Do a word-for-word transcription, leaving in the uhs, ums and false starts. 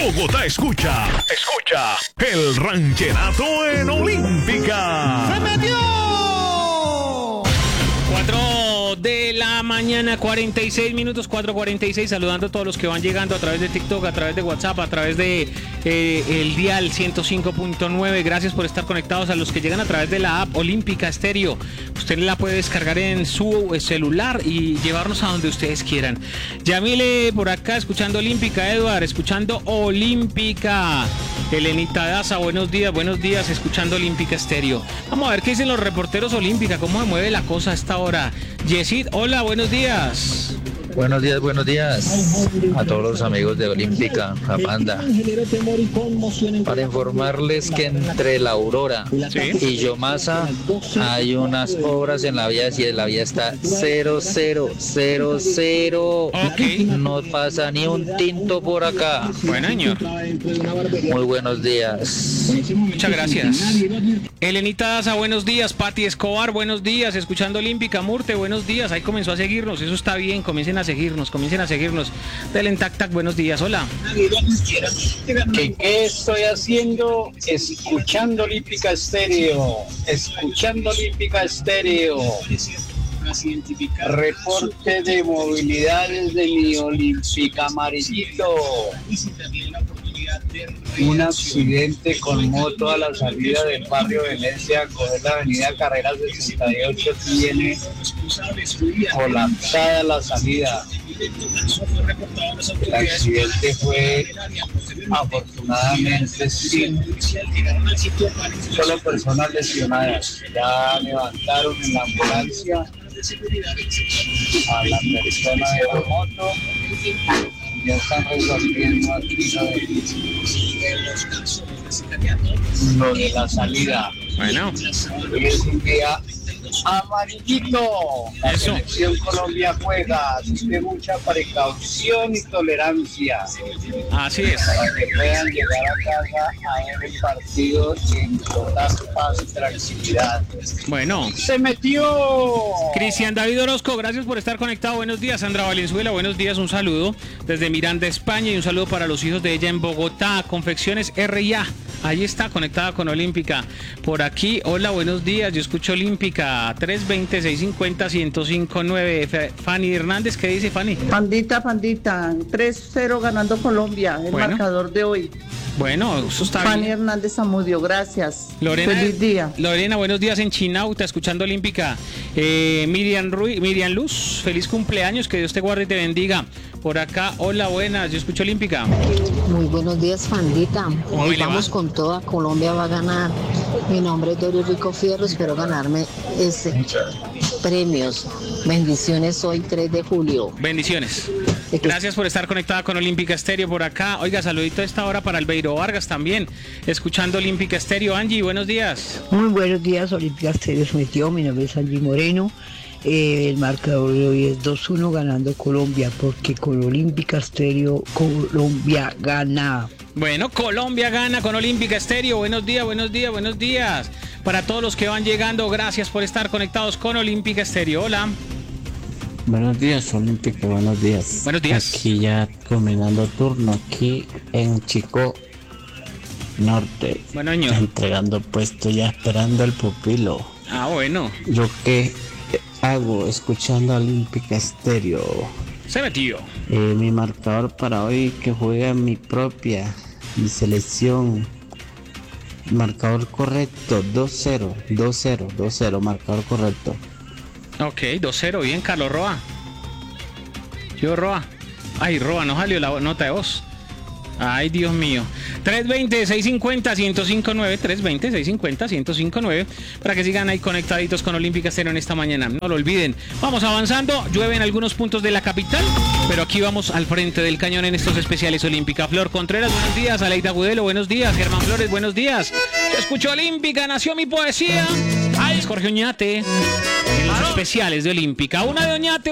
Bogotá escucha, escucha el rancherato en Olímpica. ¡Se metió! cuatro de la mañana, cuarenta y seis minutos, cuatro cuarenta y seis, saludando a todos los que van llegando a través de TikTok, a través de WhatsApp, a través de eh, el dial ciento cinco punto nueve. Gracias por estar conectados. A los que llegan a través de la app Olímpica Stereo, usted la puede descargar en su celular y llevarnos a donde ustedes quieran. Yamile por acá escuchando Olímpica, Eduard escuchando Olímpica, Elenita Daza, buenos días, buenos días, escuchando Olímpica Stereo. Vamos a ver qué dicen los reporteros Olímpica, cómo se mueve la cosa a esta hora. Yesid, hola, buenos días. Buenos días, buenos días a todos los amigos de Olímpica, la banda. Para informarles que entre la Aurora ¿Sí? y Yomasa hay unas obras en la vía y la vía está cero, cero, cero, cero. Ok. No pasa ni un tinto por acá. Bueno, señor. Muy buenos días. Muchas gracias. Elenita Daza, buenos días. Pati Escobar, buenos días. Escuchando Olímpica. Murte, buenos días. Ahí comenzó a seguirnos. Eso está bien. Comiencen a seguirnos. Comiencen a seguirnos. Delen tac tac, buenos días. Hola. ¿Qué, ¿Qué estoy haciendo? Escuchando Olímpica Estéreo. Escuchando Olímpica Estéreo. Reporte de movilidad desde mi Olímpica Amarillito. Un accidente con moto a la salida del barrio Venecia, a coger la avenida Carrera sesenta y ocho, tiene colapsada la salida. El accidente fue afortunadamente sin solo personas lesionadas. Ya levantaron en la ambulancia a la persona de la moto. Ya están resolviendo aquí lo de, lo de la salida. Bueno. Hoy es un día amarillito. La Eso. selección Colombia juega, así que mucha precaución y tolerancia Así es. para que puedan llegar a casa a ver el partido en total paz y tranquilidad. Bueno. ¡Se metió! Cristian David Orozco, gracias por estar conectado. Buenos días, Sandra Valenzuela. Buenos días, un saludo desde Miranda, España, y un saludo para los hijos de ella en Bogotá. Confecciones R y A. Ahí está, conectada con Olímpica. Por aquí, hola, buenos días. Yo escucho Olímpica. tres veinte, seiscientos cincuenta, ciento cinco punto nueve. Fanny Hernández, ¿qué dice Fanny? Pandita, pandita, tres cero ganando Colombia, el Bueno. marcador de hoy. Bueno, eso está Fanny bien. Hernández Zamudio, gracias. Lorena, Feliz día. Lorena, buenos días en Chinauta, escuchando Olímpica. Eh, Miriam, Ruiz, Miriam Luz, feliz cumpleaños, que Dios te guarde y te bendiga. Por acá, hola, buenas, yo escucho Olímpica. Muy buenos días, Fandita. ¿Cómo Hoy le va? vamos con toda, Colombia va a ganar. Mi nombre es Doris Rico Fierro, espero ganarme ese premios. Bendiciones hoy, tres de julio. Bendiciones. Gracias por estar conectada con Olímpica Estéreo por acá. Oiga, saludito a esta hora para Albeiro Vargas también, escuchando Olímpica Estéreo. Angie, buenos días. Muy buenos días, Olímpica Stereo se metió, mi nombre es Angie Moreno. Eh, el marcador de hoy es dos uno ganando Colombia, porque con Olímpica Stereo Colombia gana. Bueno, Colombia gana con Olímpica Estéreo. Buenos días, buenos días, buenos días. Para todos los que van llegando, gracias por estar conectados con Olímpica Estéreo. Hola. Buenos días, Olímpica, buenos días. Buenos días. Aquí ya combinando turno, aquí en Chico Norte. Bueno, señor. Entregando puesto, ya esperando el pupilo. Ah, bueno. ¿Yo qué hago? Escuchando Olímpica Estéreo. Se metió. Eh, mi marcador para hoy que juega mi propia, mi selección. Marcador correcto, dos cero, dos cero, dos cero, marcador correcto. Ok, dos cero, bien, Carlos Roa. Yo, Roa. Ay, Roa, no salió la nota de voz. Ay, Dios mío. tres veinte, seiscientos cincuenta, ciento cinco punto nueve. tres veinte, seiscientos cincuenta, ciento cinco punto nueve. Para que sigan ahí conectaditos con Olímpica Estéreo en esta mañana. No lo olviden. Vamos avanzando. Llueve en algunos puntos de la capital, pero aquí vamos al frente del cañón en estos especiales Olímpica. Flor Contreras, buenos días. Aleida Gudelo, buenos días. Germán Flores, buenos días. Yo escucho Olímpica, nació mi poesía. Ay, es Jorge Oñate. En los especiales de Olímpica. Una de Oñate.